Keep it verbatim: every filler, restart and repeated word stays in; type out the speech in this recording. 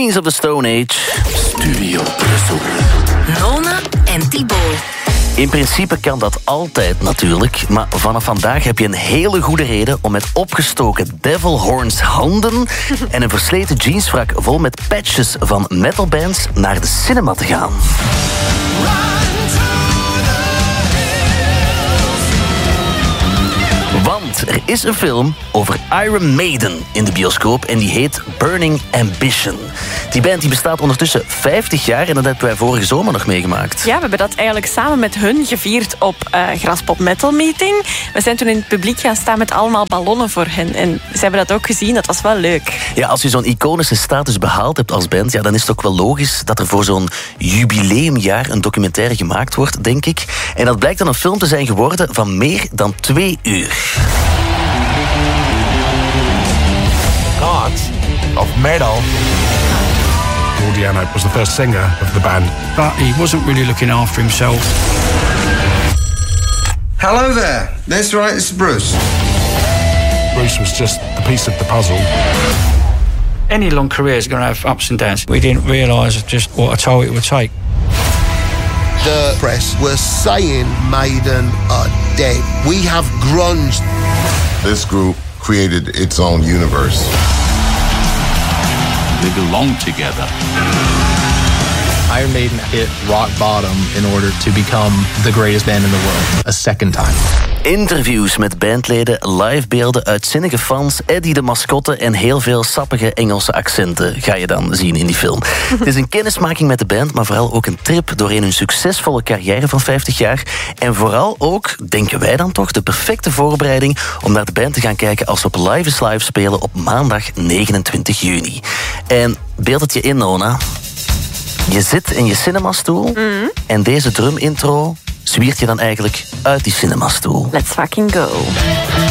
Queens of the Stone Age. Studio Brussel. Nona en Thibaut. In principe kan dat altijd natuurlijk, maar vanaf vandaag heb je een hele goede reden om met opgestoken devil horns handen en een versleten jeanswrak vol met patches van metalbands naar de cinema te gaan. Want er is een film over Iron Maiden in de bioscoop en die heet Burning Ambition. Die band die bestaat ondertussen vijftig jaar en dat hebben wij vorige zomer nog meegemaakt. Ja, we hebben dat eigenlijk samen met hun gevierd op uh, Graspop Metal Meeting. We zijn toen in het publiek gaan staan met allemaal ballonnen voor hen. En ze hebben dat ook gezien, dat was wel leuk. Ja, als je zo'n iconische status behaald hebt als band, ja, dan is het ook wel logisch dat er voor zo'n jubileumjaar een documentaire gemaakt wordt, denk ik. En dat blijkt dan een film te zijn geworden van meer dan twee uur. God of metal. Paul Di'Anno was the first singer of the band. But he wasn't really looking after himself. Hello there. That's right, it's Bruce. Bruce was just a piece of the puzzle. Any long career is going to have ups and downs. We didn't realise just what a toll it would take. The press were saying Maiden are dead. We have grunge. This group created its own universe. They belong together. Iron Maiden hit rock bottom in order to become the greatest band in the world a second time. Interviews met bandleden, livebeelden, uitzinnige fans, Eddie de mascotte en heel veel sappige Engelse accenten ga je dan zien in die film. Het is een kennismaking met de band, maar vooral ook een trip doorheen hun succesvolle carrière van vijftig jaar. En vooral ook, denken wij dan toch, de perfecte voorbereiding om naar de band te gaan kijken als ze op Live is Live spelen op maandag negenentwintig juni. En beeld het je in, Nona. Je zit in je cinemastoel mm. en deze drum-intro zwiert je dan eigenlijk uit die cinemastoel. Let's fucking go.